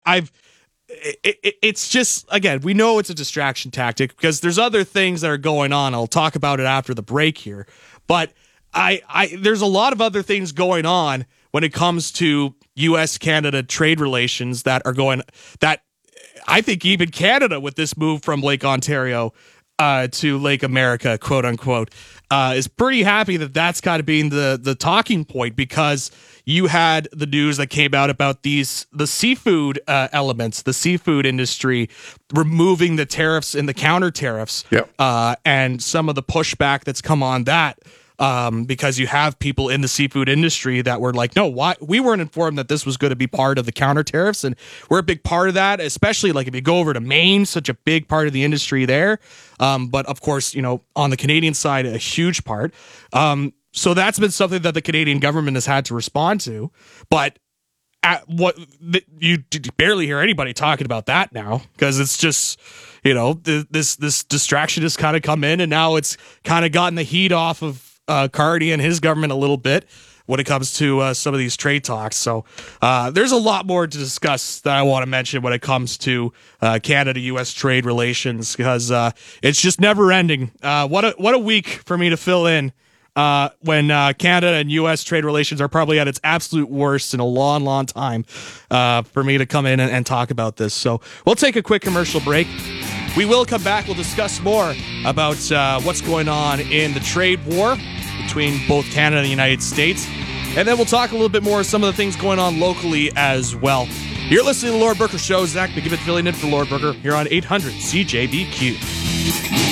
it's just, again, we know it's a distraction tactic because there's other things that are going on. I'll talk about it after the break here, but there's a lot of other things going on when it comes to U.S.-Canada trade relations that I think even Canada, with this move from Lake Ontario to Lake America, quote unquote, is pretty happy that that's kind of being the talking point, because you had the news that came out about the seafood elements, the seafood industry removing the tariffs and the counter tariffs, and some of the pushback that's come on that. Because you have people in the seafood industry that were like, no, why? We weren't informed that this was going to be part of the counter tariffs, and we're a big part of that, especially like if you go over to Maine, such a big part of the industry there. But of course, on the Canadian side, a huge part. So that's been something that the Canadian government has had to respond to. But you barely hear anybody talking about that now, because it's just, this distraction has kind of come in, and now it's kind of gotten the heat off of Carney and his government a little bit when it comes to some of these trade talks. So there's a lot more to discuss that I want to mention when it comes to Canada-U.S. trade relations, because it's just never ending. What a week for me to fill in when Canada and U.S. trade relations are probably at its absolute worst in a long, long time, for me to come in and talk about this. So we'll take a quick commercial break. We will come back. We'll discuss more about what's going on in the trade war between both Canada and the United States. And then we'll talk a little bit more of some of the things going on locally as well. You're listening to the Lord Brooker Show. Zach McGibbon filling in for Lord Brooker here on 800 CJBQ.